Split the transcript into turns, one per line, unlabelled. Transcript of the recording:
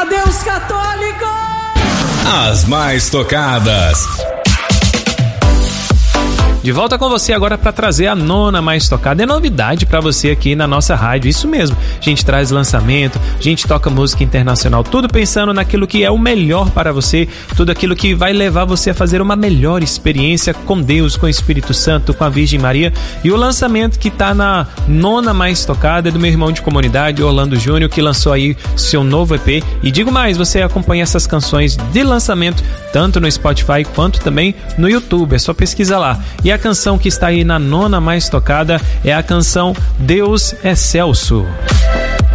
Deus católico!
As mais tocadas.
De volta com você agora para trazer a nona mais tocada. É novidade para você aqui na nossa rádio, isso mesmo. A gente traz lançamento, a gente toca música internacional, tudo pensando naquilo que é o melhor para você, tudo aquilo que vai levar você a fazer uma melhor experiência com Deus, com o Espírito Santo, com a Virgem Maria. E o lançamento que tá na nona mais tocada é do meu irmão de comunidade, Orlando Júnior, que lançou aí seu novo EP. E digo mais, você acompanha essas canções de lançamento tanto no Spotify quanto também no YouTube, é só pesquisar lá. E a canção que está aí na nona mais tocada é a canção Deus Excelso.